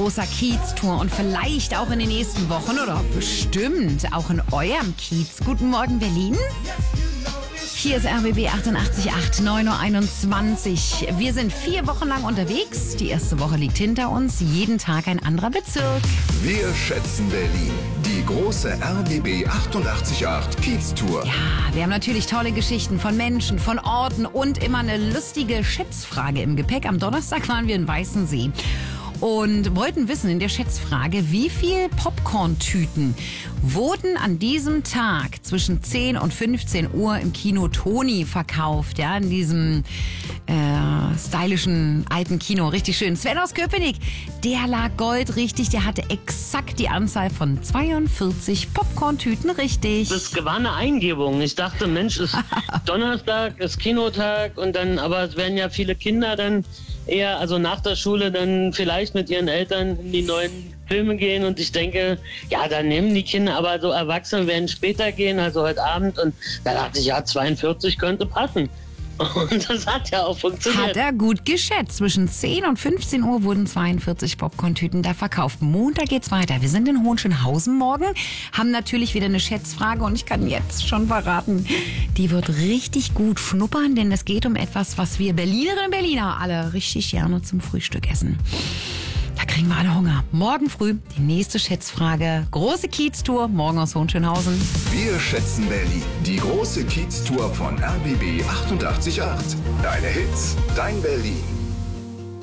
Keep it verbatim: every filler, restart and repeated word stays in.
großer Kiez-Tour und vielleicht auch in den nächsten Wochen oder bestimmt auch in eurem Kiez. Guten Morgen, Berlin. Hier ist R B B achtundachtzig Komma acht, neun Uhr einundzwanzig. Wir sind vier Wochen lang unterwegs. Die erste Woche liegt hinter uns. Jeden Tag ein anderer Bezirk. Wir schätzen Berlin. Die große R B B achtundachtzig Komma acht Kiez-Tour. Ja, wir haben natürlich tolle Geschichten von Menschen, von Orten und immer eine lustige Schätzfrage im Gepäck. Am Donnerstag waren wir in Weißensee und wollten wissen in der Schätzfrage, wie viel Popcorn-Tüten wurden an diesem Tag zwischen zehn und fünfzehn Uhr im Kino Toni verkauft, ja, in diesem äh, stylischen alten Kino, richtig schön. Sven aus Köpenick, der lag Gold richtig, der hatte exakt die Anzahl von zweiundvierzig Popcorn-Tüten richtig. Das war eine Eingebung. Ich dachte, Mensch, ist Donnerstag, ist Kinotag und dann, aber es werden ja viele Kinder dann eher, also nach der Schule dann vielleicht mit ihren Eltern in die neuen Filme gehen und ich denke, ja, dann nehmen die Kinder, aber so Erwachsene werden später gehen, also heute Abend und da dachte ich, ja, zweiundvierzig könnte passen. Und das hat ja auch funktioniert. Hat er gut geschätzt. Zwischen zehn und fünfzehn Uhr wurden zweiundvierzig Popcorn-Tüten da verkauft. Montag geht's weiter. Wir sind in Hohenschönhausen morgen, haben natürlich wieder eine Schätzfrage und ich kann jetzt schon verraten, die wird richtig gut schnuppern, denn es geht um etwas, was wir Berlinerinnen und Berliner alle richtig gerne zum Frühstück essen. Da kriegen wir alle Hunger. Morgen früh die nächste Schätzfrage. Große Kiez-Tour, morgen aus Hohenschönhausen. Wir schätzen Berlin. Die große Kiez-Tour von R B B achtundachtzig Komma acht. Deine Hits, dein Berlin.